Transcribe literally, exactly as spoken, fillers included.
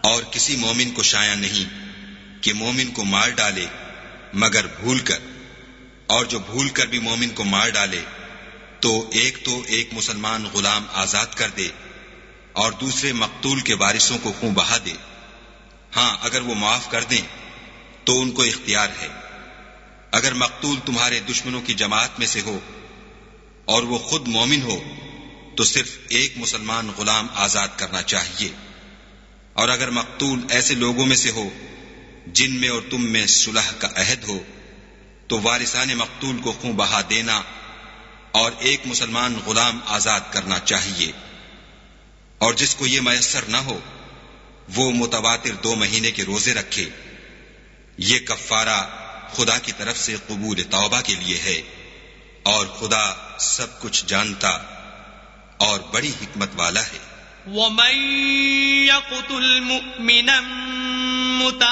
اور کسی مومن کو شایع نہیں کہ مومن کو مار ڈالے مگر بھول کر، اور جو بھول کر بھی مومن کو مار ڈالے تو ایک تو ایک مسلمان غلام آزاد کر دے اور دوسرے مقتول کے وارثوں کو خون بہا دے۔ ہاں اگر وہ معاف کر دیں تو ان کو اختیار ہے۔ اگر مقتول تمہارے دشمنوں کی جماعت میں سے ہو اور وہ خود مومن ہو تو صرف ایک مسلمان غلام آزاد کرنا چاہیے، اور اگر مقتول ایسے لوگوں میں سے ہو جن میں اور تم میں صلح کا عہد ہو تو وارثان مقتول کو خون بہا دینا اور ایک مسلمان غلام آزاد کرنا چاہیے، اور جس کو یہ میسر نہ ہو وہ متواتر دو مہینے کے روزے رکھے۔ یہ کفارہ خدا کی طرف سے قبول توبہ کے لیے ہے، اور خدا سب کچھ جانتا اور بڑی حکمت والا ہے۔ وَمَن يَقْتُلْ مُؤْمِنًا مُتَعَمِّدًا